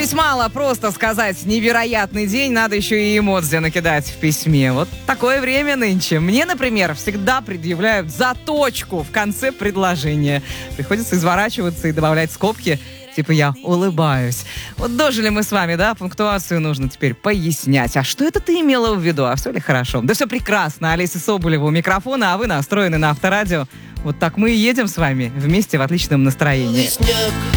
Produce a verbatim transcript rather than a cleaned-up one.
Здесь мало просто сказать «невероятный день», надо еще и эмодзи накидать в письме. Вот такое время нынче. Мне, например, всегда предъявляют заточку в конце предложения. Приходится изворачиваться и добавлять скобки, типа я улыбаюсь. Вот дожили мы с вами, да, пунктуацию нужно теперь пояснять. А что это ты имела в виду? А все ли хорошо? Да все прекрасно. Олеся Соболева у микрофона, а вы настроены на Авторадио. Вот так мы и едем с вами вместе в отличном настроении. Снег.